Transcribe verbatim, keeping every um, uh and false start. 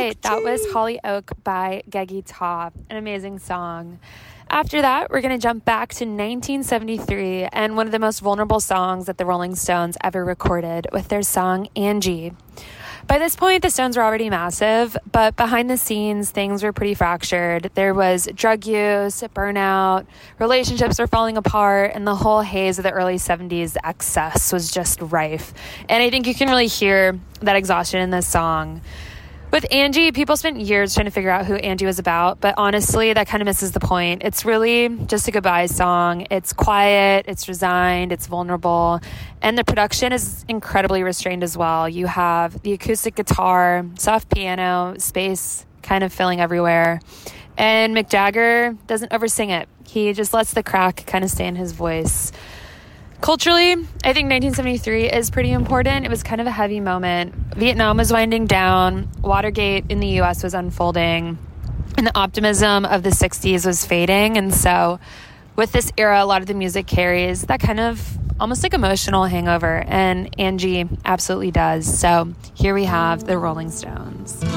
right, that was Hollyoak by Geggy Tah, an amazing song. After that, we're going to jump back to nineteen seventy-three and one of the most vulnerable songs that the Rolling Stones ever recorded with their song Angie. By this point, the Stones were already massive, but behind the scenes, things were pretty fractured. There was drug use, burnout, relationships were falling apart, and the whole haze of the early seventies excess was just rife. And I think you can really hear that exhaustion in this song. With Angie, people spent years trying to figure out who Angie was about, but honestly, that kind of misses the point. It's really just a goodbye song. It's quiet, it's resigned, it's vulnerable, and the production is incredibly restrained as well. You have the acoustic guitar, soft piano, space kind of filling everywhere, and Mick Jagger doesn't oversing it. He just lets the crack kind of stay in his voice. Culturally, I think nineteen seventy-three is pretty important. It was kind of a heavy moment. Vietnam was winding down. Watergate in the U S was unfolding. And the optimism of the sixties was fading. And so with this era, a lot of the music carries that kind of almost like emotional hangover. And Angie absolutely does. So here we have the Rolling Stones.